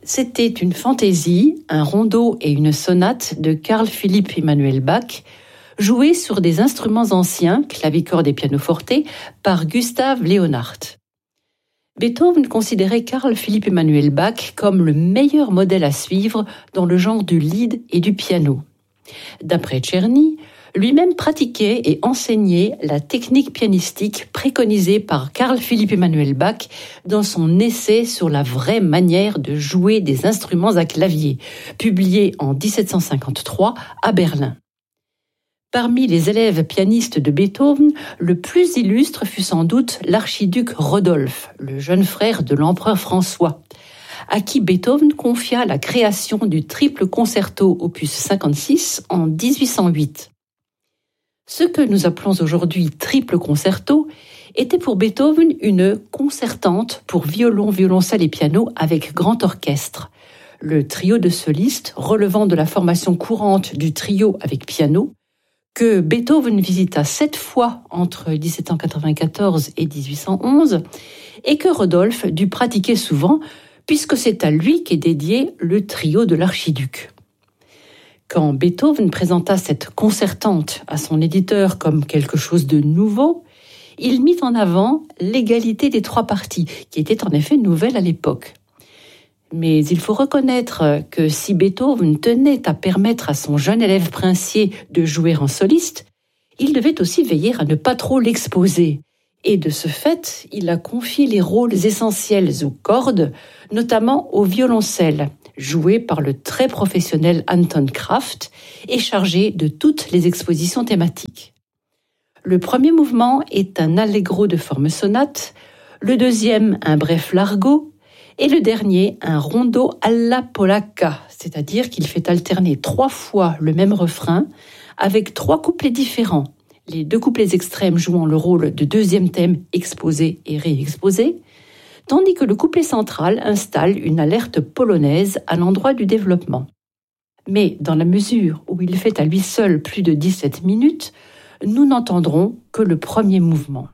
C'était une fantaisie, un rondo et une sonate de Carl Philipp Emanuel Bach, joués sur des instruments anciens, clavicorde et pianoforte, par Gustav Leonhardt. Beethoven considérait Carl Philipp Emanuel Bach comme le meilleur modèle à suivre dans le genre du lied et du piano. D'après Czerny, lui-même pratiquait et enseignait la technique pianistique préconisée par Carl Philipp Emanuel Bach dans son essai sur la vraie manière de jouer des instruments à clavier, publié en 1753 à Berlin. Parmi les élèves pianistes de Beethoven, le plus illustre fut sans doute l'archiduc Rodolphe, le jeune frère de l'empereur François, à qui Beethoven confia la création du triple concerto opus 56 en 1808. Ce que nous appelons aujourd'hui triple concerto était pour Beethoven une concertante pour violon, violoncelle et piano avec grand orchestre. Le trio de solistes relevant de la formation courante du trio avec piano, que Beethoven visita 7 fois entre 1794 et 1811 et que Rodolphe dut pratiquer souvent puisque c'est à lui qu'est dédié le trio de l'archiduc. Quand Beethoven présenta cette concertante à son éditeur comme quelque chose de nouveau, il mit en avant l'égalité des 3 parties, qui était en effet nouvelle à l'époque. Mais il faut reconnaître que si Beethoven tenait à permettre à son jeune élève princier de jouer en soliste, il devait aussi veiller à ne pas trop l'exposer. Et de ce fait, il a confié les rôles essentiels aux cordes, notamment au violoncelle, joué par le très professionnel Anton Kraft et chargé de toutes les expositions thématiques. Le premier mouvement est un allegro de forme sonate, le deuxième un bref largo et le dernier un rondo alla polacca, c'est-à-dire qu'il fait alterner 3 fois le même refrain avec 3 couplets différents, les 2 couplets extrêmes jouant le rôle de deuxième thème exposé et réexposé, tandis que le couplet central installe une alerte polonaise à l'endroit du développement. Mais dans la mesure où il fait à lui seul plus de 17 minutes, nous n'entendrons que le premier mouvement.